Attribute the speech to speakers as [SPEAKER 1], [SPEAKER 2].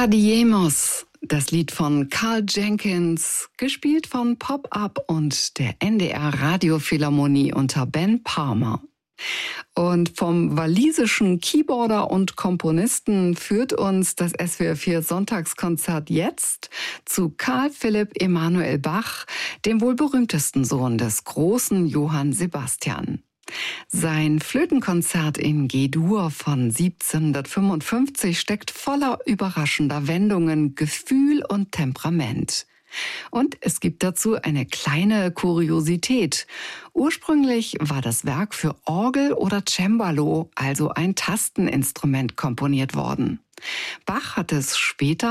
[SPEAKER 1] Diemos, das Lied von Karl Jenkins, gespielt von Pop-Up und der NDR Radiophilharmonie unter Ben Palmer. Und vom walisischen Keyboarder und Komponisten führt uns das SWR 4 Sonntagskonzert jetzt zu Carl Philipp Emanuel Bach, dem wohl berühmtesten Sohn des großen Johann Sebastian. Sein Flötenkonzert in G-Dur von 1755 steckt voller überraschender Wendungen, Gefühl und Temperament. Und es gibt dazu eine kleine Kuriosität. Ursprünglich war das Werk für Orgel oder Cembalo, also ein Tasteninstrument, komponiert worden. Bach hat es später